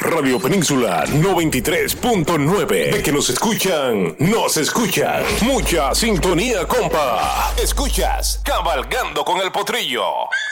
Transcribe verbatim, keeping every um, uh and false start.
Radio Península noventa y tres punto nueve. De que nos escuchan, nos escuchan. Mucha sintonía, compa. Escuchas Cabalgando con el Potrillo.